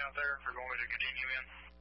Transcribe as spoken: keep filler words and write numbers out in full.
out there if you're going to continue in?